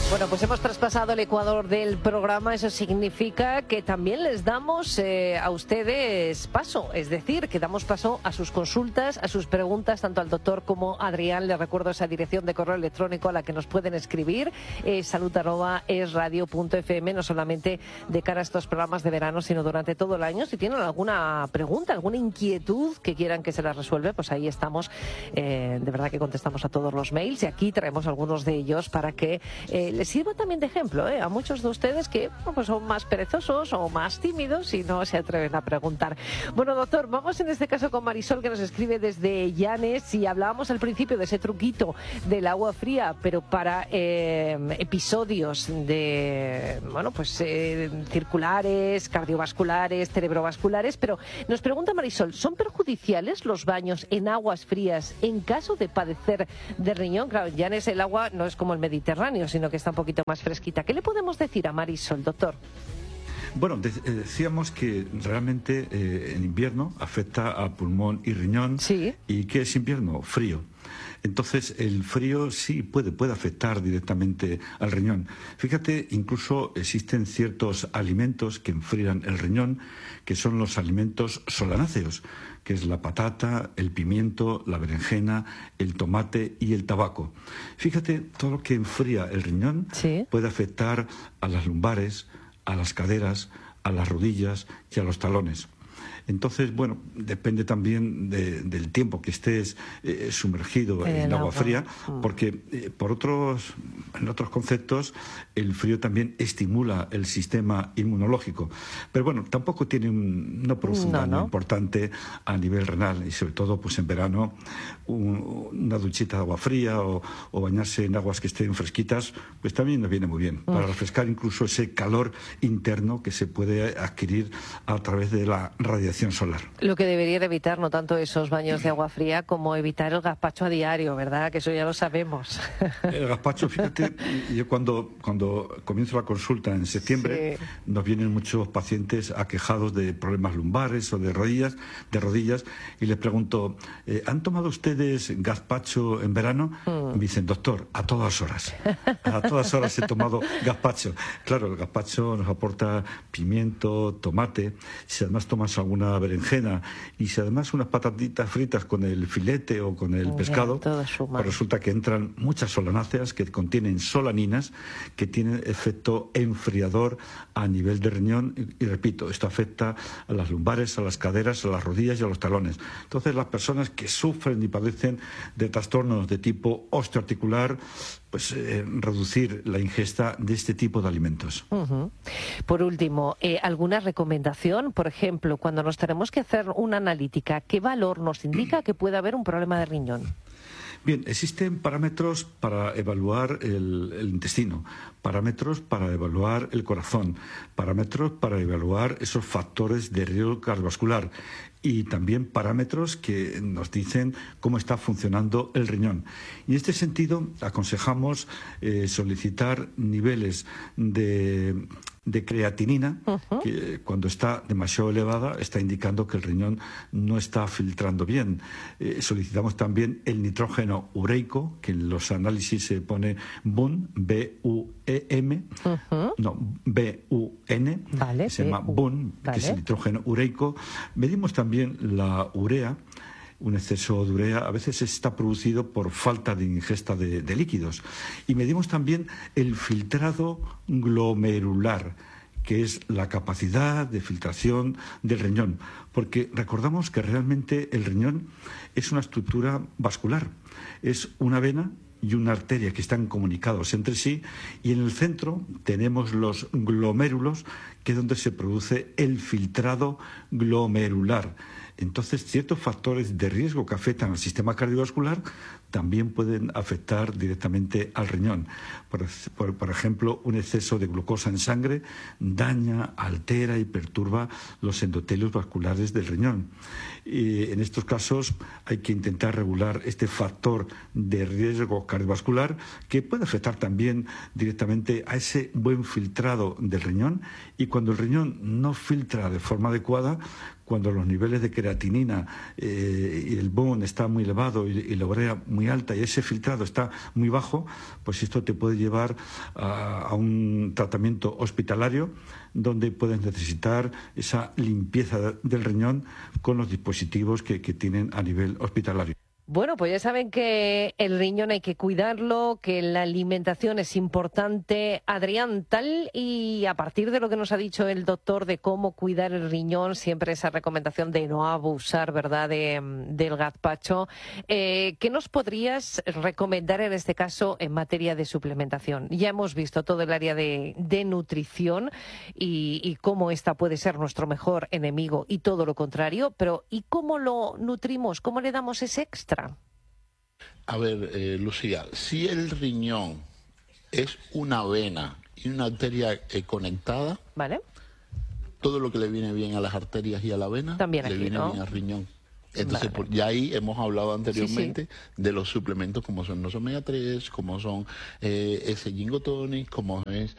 Bueno, pues hemos traspasado el ecuador del programa. Eso significa que también les damos a ustedes paso, es decir, que damos paso a sus consultas, a sus preguntas, tanto al doctor como a Adrián. Les recuerdo esa dirección de correo electrónico a la que nos pueden escribir, salud@esradio.fm, no solamente de cara a estos programas de verano, sino durante todo el año. Si tienen alguna pregunta, alguna inquietud que quieran que se las resuelva, pues ahí estamos. De verdad que contestamos a todos los mails y aquí traemos algunos de ellos para que les sirva también de ejemplo a muchos de ustedes que pues son más perezosos o más tímidos y no se atreven a preguntar. Bueno, doctor, vamos en este caso con Marisol, que nos escribe desde Llanes, y hablábamos al principio de ese truquito del agua fría, pero para episodios de, bueno, pues circulares, cardiovasculares, cerebrovasculares, pero nos pregunta Marisol, ¿son perjudiciales los baños en aguas frías en caso de padecer de riñón? Claro, en Llanes el agua no es como el Mediterráneo, sino que está un poquito más fresquita. ¿Qué le podemos decir a Marisol, doctor? Bueno, decíamos que realmente en invierno afecta a pulmón y riñón. Sí. ¿Y qué es invierno? Frío. Entonces, el frío sí puede afectar directamente al riñón. Fíjate, incluso existen ciertos alimentos que enfrían el riñón, que son los alimentos solanáceos, que es la patata, el pimiento, la berenjena, el tomate y el tabaco. Fíjate, todo lo que enfría el riñón puede afectar a las lumbares, a las caderas, a las rodillas y a los talones. Entonces, bueno, depende también del tiempo que estés sumergido en agua fría, porque en otros conceptos el frío también estimula el sistema inmunológico. Pero bueno, tampoco no produce un daño importante a nivel renal, y sobre todo pues en verano una duchita de agua fría o bañarse en aguas que estén fresquitas, pues también nos viene muy bien para refrescar incluso ese calor interno que se puede adquirir a través de la radiación solar. Lo que debería de evitar, no tanto esos baños de agua fría, como evitar el gazpacho a diario, ¿verdad? Que eso ya lo sabemos. El gazpacho, fíjate, yo cuando comienzo la consulta en septiembre, nos vienen muchos pacientes aquejados de problemas lumbares o de rodillas, y les pregunto, ¿han tomado ustedes gazpacho en verano? Me dicen, doctor, a todas horas. A todas horas he tomado gazpacho. Claro, el gazpacho nos aporta pimiento, tomate. Si además tomas alguna berenjena y si además unas patatitas fritas con el filete o con el pescado, pues resulta que entran muchas solanáceas que contienen solaninas que tienen efecto enfriador a nivel de riñón y repito, esto afecta a las lumbares, a las caderas, a las rodillas y a los talones. Entonces las personas que sufren y padecen de trastornos de tipo osteoarticular, pues reducir la ingesta de este tipo de alimentos. Por último, ¿alguna recomendación? Por ejemplo, cuando nos tenemos que hacer una analítica, ¿qué valor nos indica que puede haber un problema de riñón? Bien, existen parámetros para evaluar el intestino, parámetros para evaluar el corazón, parámetros para evaluar esos factores de riesgo cardiovascular y también parámetros que nos dicen cómo está funcionando el riñón. Y en este sentido aconsejamos solicitar niveles de creatinina, que cuando está demasiado elevada está indicando que el riñón no está filtrando bien. Solicitamos también el nitrógeno ureico, que en los análisis se pone BUN, B-U-E-M, B-U-N, vale, se llama BUN, que es el nitrógeno ureico. Medimos también la urea. Un exceso de urea a veces está producido por falta de ingesta de líquidos. Y medimos también el filtrado glomerular, que es la capacidad de filtración del riñón. Porque recordamos que realmente el riñón es una estructura vascular, es una vena y una arteria que están comunicados entre sí, y en el centro tenemos los glomérulos, que es donde se produce el filtrado glomerular. Entonces, ciertos factores de riesgo que afectan al sistema cardiovascular también pueden afectar directamente al riñón. Por ejemplo, un exceso de glucosa en sangre daña, altera y perturba los endotelios vasculares del riñón. Y en estos casos hay que intentar regular este factor de riesgo cardiovascular, que puede afectar también directamente a ese buen filtrado del riñón. Y cuando el riñón no filtra de forma adecuada, cuando los niveles de creatinina y el BUN está muy elevado y la urea muy muy alta y ese filtrado está muy bajo, pues esto te puede llevar a un tratamiento hospitalario donde puedes necesitar esa limpieza del riñón con los dispositivos que tienen a nivel hospitalario. Bueno, pues ya saben que el riñón hay que cuidarlo, que la alimentación es importante. Adrián, tal y a partir de lo que nos ha dicho el doctor de cómo cuidar el riñón, siempre esa recomendación de no abusar, ¿verdad?, del gazpacho, ¿qué nos podrías recomendar en este caso en materia de suplementación? Ya hemos visto todo el área de nutrición y cómo esta puede ser nuestro mejor enemigo y todo lo contrario, pero ¿y cómo lo nutrimos? ¿Cómo le damos ese extra? A ver, Lucía, si el riñón es una vena y una arteria conectada, ¿vale?, todo lo que le viene bien a las arterias y a la vena también le aquí, viene ¿no?, bien al riñón. Entonces, vale, ya ahí hemos hablado anteriormente de los suplementos como son los omega 3, como son ese Ginkgo Tonic, como es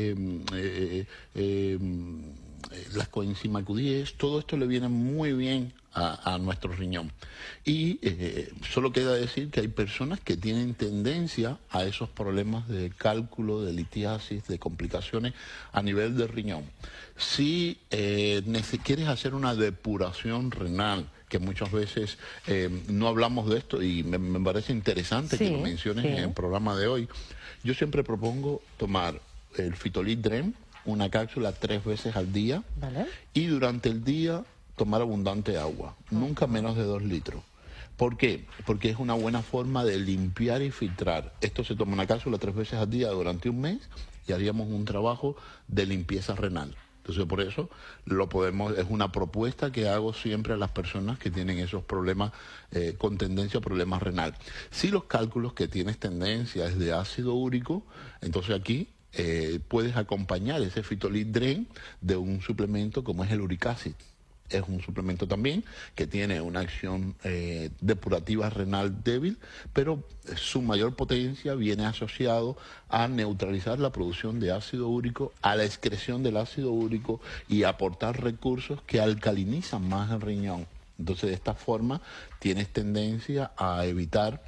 las coenzima Q10, todo esto le viene muy bien a nuestro riñón. Y solo queda decir que hay personas que tienen tendencia a esos problemas de cálculo, de litiasis, de complicaciones a nivel del riñón. Si quieres hacer una depuración renal, que muchas veces no hablamos de esto y me parece interesante que lo menciones en el programa de hoy, yo siempre propongo tomar el Phytolith Dren, una cápsula 3 veces al día, ¿vale?, y durante el día tomar abundante agua, nunca menos de 2 litros. ¿Por qué? Porque es una buena forma de limpiar y filtrar. Esto se toma una cápsula 3 veces al día durante un mes y haríamos un trabajo de limpieza renal. Entonces, por eso es una propuesta que hago siempre a las personas que tienen esos problemas con tendencia a problemas renal. Si los cálculos que tienes tendencia es de ácido úrico, entonces aquí puedes acompañar ese Phytolith Dren de un suplemento como es el Uric Acid. Es un suplemento también que tiene una acción depurativa renal débil, pero su mayor potencia viene asociado a neutralizar la producción de ácido úrico, a la excreción del ácido úrico y aportar recursos que alcalinizan más el riñón. Entonces, de esta forma, tienes tendencia a evitar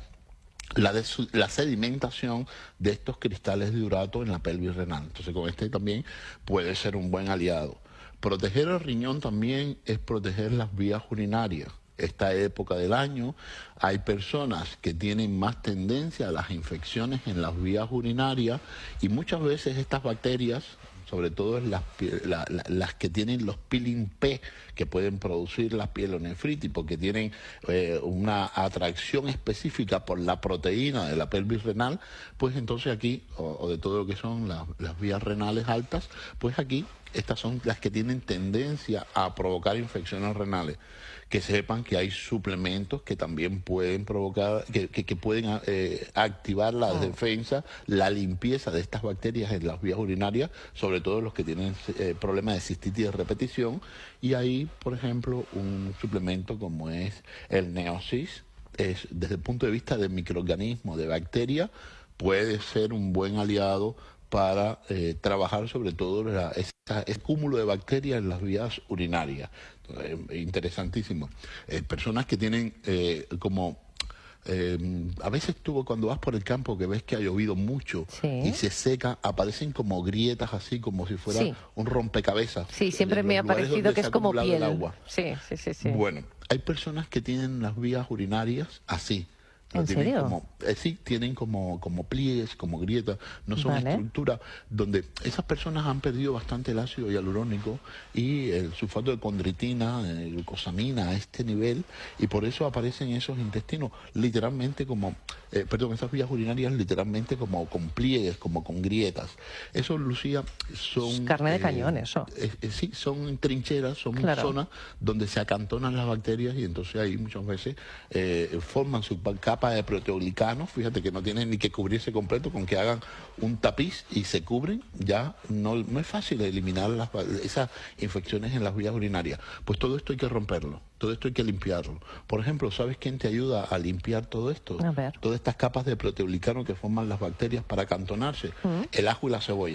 la sedimentación de estos cristales de urato en la pelvis renal. Entonces, con este también puede ser un buen aliado. Proteger el riñón también es proteger las vías urinarias. Esta época del año hay personas que tienen más tendencia a las infecciones en las vías urinarias y muchas veces estas bacterias, sobre todo las que tienen los peeling P, que pueden producir la pielonefritis porque tienen una atracción específica por la proteína de la pelvis renal, pues entonces aquí, o de todo lo que son las vías renales altas, pues aquí estas son las que tienen tendencia a provocar infecciones renales. Que sepan que hay suplementos que también pueden provocar, que pueden activar la defensa, la limpieza de estas bacterias en las vías urinarias, sobre todo los que tienen problemas de cistitis de repetición. Y ahí, por ejemplo, un suplemento como es el Neosis, desde el punto de vista de microorganismo, de bacteria, puede ser un buen aliado para trabajar sobre todo ese cúmulo de bacterias en las vías urinarias. Interesantísimo. Personas que tienen a veces cuando vas por el campo que ves que ha llovido mucho y se seca, aparecen como grietas así, como si fuera un rompecabezas. Sí, siempre me ha parecido que es como piel. Sí. Bueno, hay personas que tienen las vías urinarias así. ¿En serio? Sí, tienen como pliegues, como grietas, no son estructuras donde esas personas han perdido bastante el ácido hialurónico y el sulfato de condritina, glucosamina a este nivel, y por eso aparecen esos intestinos literalmente esas vías urinarias literalmente como con pliegues, como con grietas. Eso, Lucía, son... Carne de cañón, eso. Sí, son trincheras, son zonas donde se acantonan las bacterias y entonces ahí muchas veces forman su capa de proteoglicanos. Fíjate que no tienen ni que cubrirse completo, con que hagan un tapiz y se cubren, ya no es fácil eliminar esas infecciones en las vías urinarias. Pues todo esto hay que romperlo, todo esto hay que limpiarlo. Por ejemplo, ¿sabes quién te ayuda a limpiar todo esto? A ver. Todas estas capas de proteoglicano que forman las bacterias para acantonarse. El ajo y la cebolla.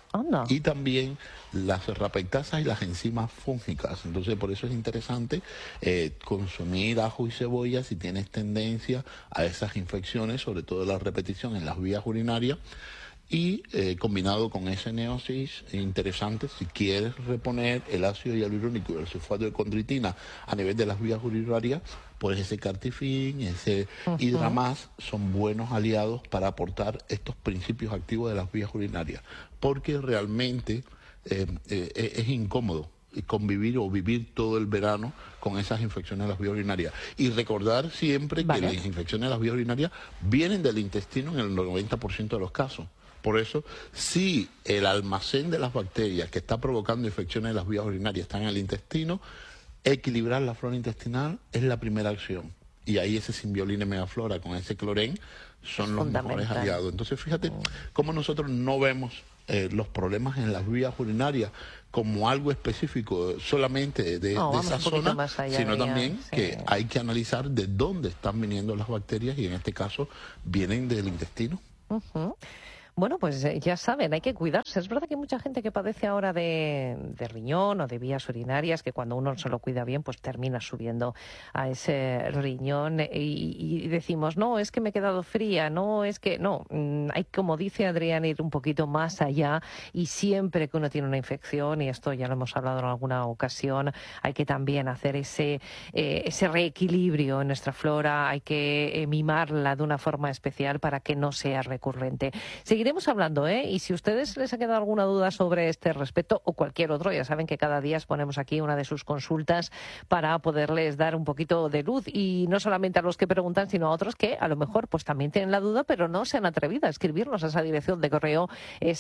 Anda. Y también las serrapectasas y las enzimas fúngicas. Entonces, por eso es interesante consumir ajo y cebolla si tienes tendencia a esas infecciones, sobre todo la repetición en las vías urinarias. Y combinado con ese neosis, interesante, si quieres reponer el ácido hialurónico y el sulfato de condritina a nivel de las vías urinarias, pues ese cartifin, ese Hidramás son buenos aliados para aportar estos principios activos de las vías urinarias, porque realmente es incómodo convivir o vivir todo el verano con esas infecciones de las vías urinarias. Y recordar siempre que las infecciones de las vías urinarias vienen del intestino en el 90% de los casos. Por eso, si el almacén de las bacterias que está provocando infecciones de las vías urinarias está en el intestino, equilibrar la flora intestinal es la primera acción. Y ahí ese Symbiolina megaflora con ese clorén son los mejores aliados. Entonces, fíjate cómo nosotros no vemos los problemas en las vías urinarias como algo específico solamente de esa zona, sino también que hay que analizar de dónde están viniendo las bacterias y en este caso vienen del intestino. Bueno, pues ya saben, hay que cuidarse. Es verdad que hay mucha gente que padece ahora de riñón o de vías urinarias, que cuando uno se lo cuida bien, pues termina subiendo a ese riñón y decimos, no, es que me he quedado fría, no, es que no. Hay, como dice Adrián, ir un poquito más allá y siempre que uno tiene una infección, y esto ya lo hemos hablado en alguna ocasión, hay que también hacer ese reequilibrio en nuestra flora, hay que mimarla de una forma especial para que no sea recurrente. Seguiremos hablando, y si a ustedes les ha quedado alguna duda sobre este respecto o cualquier otro, ya saben que cada día ponemos aquí una de sus consultas para poderles dar un poquito de luz, y no solamente a los que preguntan, sino a otros que a lo mejor pues también tienen la duda, pero no se han atrevido a escribirnos a esa dirección de correo,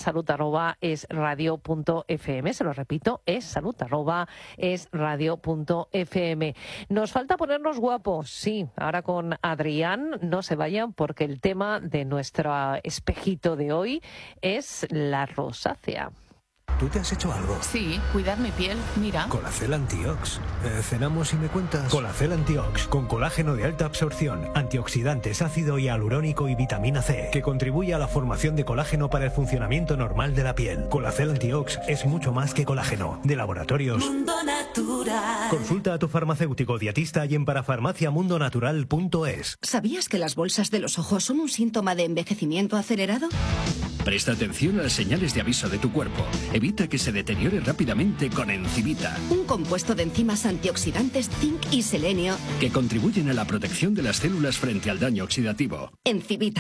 salud@esradio.fm. Se lo repito, salud@esradio.fm. Nos falta ponernos guapos, sí, ahora con Adrián. No se vayan, porque el tema de nuestro espejito de hoy es la rosácea. ¿Tú te has hecho algo? Sí, cuidar mi piel, mira. Colacel Antiox. Cenamos y me cuentas. Colacel Antiox, con colágeno de alta absorción, antioxidantes, ácido hialurónico y vitamina C, que contribuye a la formación de colágeno para el funcionamiento normal de la piel. Colacel Antiox es mucho más que colágeno. De Laboratorios Mundo Natural. Consulta a tu farmacéutico dietista y en parafarmaciamundonatural.es. ¿Sabías que las bolsas de los ojos son un síntoma de envejecimiento acelerado? Presta atención a las señales de aviso de tu cuerpo. Evita que se deteriore rápidamente con Encivita, Un compuesto de enzimas antioxidantes, zinc y selenio. que contribuyen a la protección de las células frente al daño oxidativo. Encivita.